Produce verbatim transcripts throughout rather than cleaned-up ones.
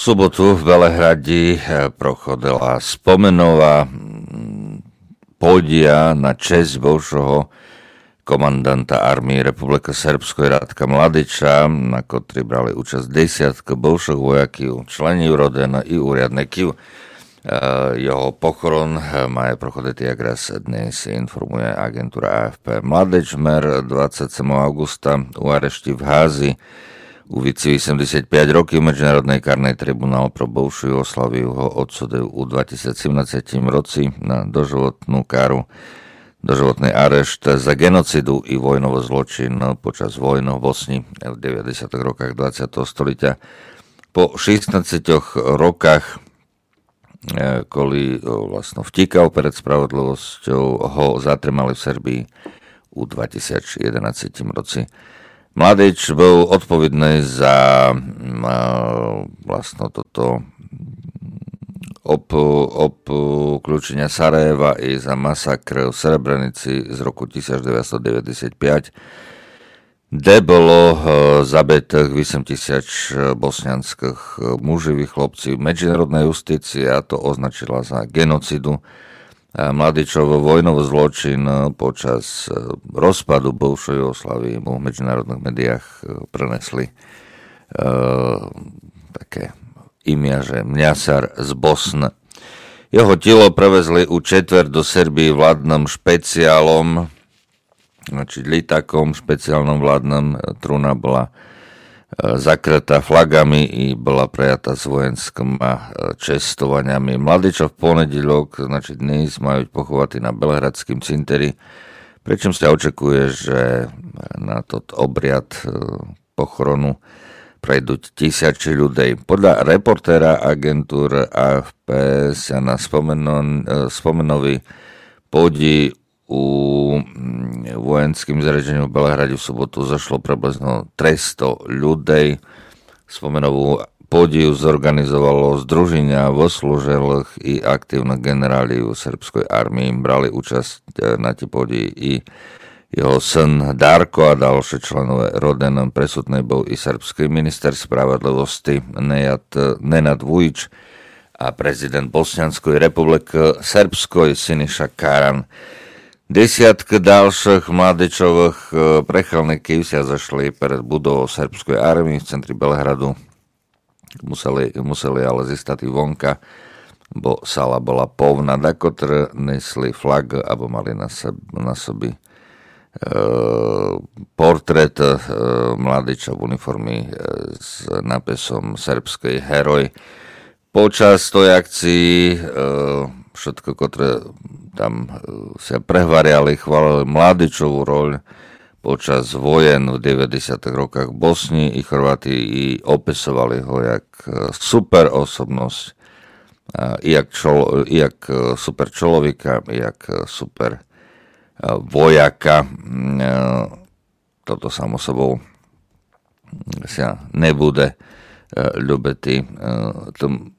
sobotu v Belehradi prochodila spomenová pódia na česť bivšieho komandanta armii Republiky Srbsko Ratka Mladiča, na ktorý brali účasť desiatky bivších vojakov, členov rodiny i úradníkov. Jeho pochorон mає проходити якраз днес, інформує агентура А Ф П. Mladič mer dvadsiateho siedmeho augusta u arešti v Házi u výci osemdesiat päť rokov Medzinárodnej karnej tribunál pro bivšiu Jugoslaviu ho odsudil u dvetisícsedemnásť roci na doživotnú káru, doživotný arešt za genocidu i vojnový zločin počas vojny v Bosni v deväťdesiatych rokoch dvadsiateho storočia. Po šestnástich rokách, koli vlastne vtíkal pred spravodlivosťou, ho zatrmali v Serbii u dvetisícjedenásť roci. Mladič bol odpovedný za vlastne toto obklúčenia Sarajeva i za masakr v Srebrenici z roku devätnásťstodeväťdesiatpäť, kde bolo zabitých osem tisíc bosnianských mužov i chlopcov. Medzinárodná justícia to označila za genocidu. Mladičov vojnový zločin počas rozpadu bivšej Jugoslávie mu v medzinárodných médiách prenesli e, také imia, že mňasar z Bosny. Jeho telo prevezli u četver do Serbii vládnym špeciálom, či litakom špeciálnom vládnom. Trúna bola zakrytá flagami i bola prejatá s vojenskými čestovaniami. Mladičov v ponedeľok, znači dnes, majú pochovatí na Belehradském cinteri, pričom sa očakuje, že na toto obriad pochoronu prejdú tisíce ľudí. Podľa reportéra agentúr A F P sa na spomenový pódi u vojenským zariadeniu v Belehrade v sobotu zašlo približno tristo ľudí. Spomenovú pódiu zorganizovalo združenia voslúžilých i aktívnych generáli v srbskej armii. Brali účasť na tej pódii i jeho syn Darko a ďalšie členové rodiny. Presutný bol i srbský minister spravodlivosti Nenad Vujić a prezident Bosnianskej republiky Srbskoj Siniša Karan. Desiatky ďalších mladičových prechelníkov sa zašli pred budovou srbskej armii v centri Belehradu. Museli, museli ale zistať vonka, bo sala bola povná, dakotr nesli flag, abo mali na, seb, na sobi e, portrét e, mladiča v uniformy e, s nápisom Srbský heroj. Počas tej akcii e, všetko, ktoré tam sa prehvariali, chválili Mladičovú roľ počas vojen v deväťdesiatych rokoch v Bosni i Chorváti i opisovali ho jak super osobnosť, i jak, člo, i jak super človeka, i jak super vojaka. Toto samo sobou sa nebude ľúbiti. Tom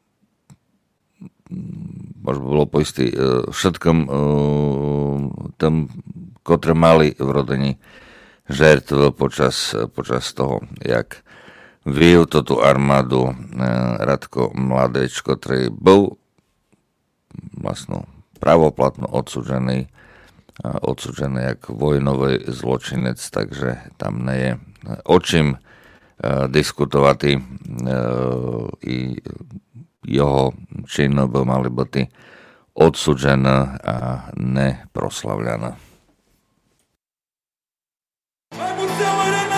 možno bolo poistý všetkým tým, ktoré mali v rodení žертв počas, počas toho, jak viu túto armádu Ratko Mladič, ktorý bol vlastne pravoplatno odsúdený, odsúdený jak vojnový zločinec, takže tam nie je o čím diskutovať. I jeho čin by mali byť odsúdený a neproslavľaný.